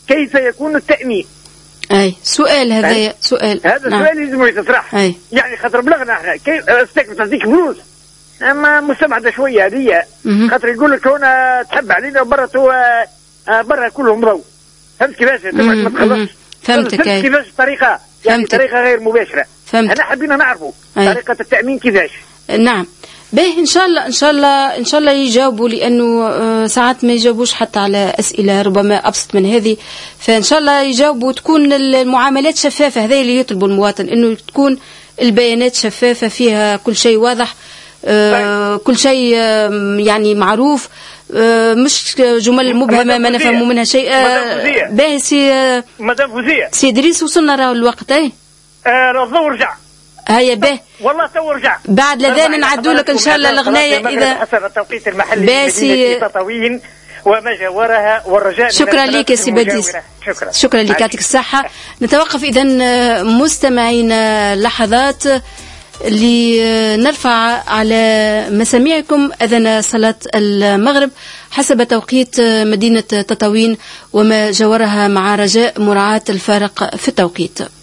كيف يكون التأمين؟ اي سؤال هذا سؤال، هذا نعم. سؤال يلزم يتطرح. يعني خاطر بلغنا احنا كيف استك تعطيك فلوس، اما مستبعده شويه هذه، خاطر يقول لك هنا تحب علينا برا برا كلهم ضوء. فهمت كيفاش؟ ما تخلصش. فهمتك كيفاش الطريقه، يعني طريقه غير مباشره. انا حبينا نعرفوا طريقه التأمين كيفاش. نعم باهي، ان شاء الله يجاوبوا، لانه ساعات ما يجاوبوش حتى على اسئله ربما ابسط من هذه، فان شاء الله يجاوبوا وتكون المعاملات شفافه. هذا اللي يطلبوا المواطن، انه تكون البيانات شفافه فيها كل شيء واضح، كل شيء يعني معروف، مش جمل مبهمه ما نفهموا منها شيء. باهي مدام فوزيه سي ادريس، وصلنا راه الوقت. الضوء رجع. هيا به والله تو رجع بعد الاذان نعدوا لك ان شاء الله الغنايه اذا حسب التوقيت المحلي في تطاوين وما جاورها، والرجاء. شكرا لك يا سي بديس، شكرا لك، يعطيك الصحه. نتوقف اذا مستمعينا لحظات لنرفع على مسامعكم اذان صلاه المغرب حسب توقيت مدينه تطاوين وما جاورها، مع رجاء مراعاه الفارق في التوقيت.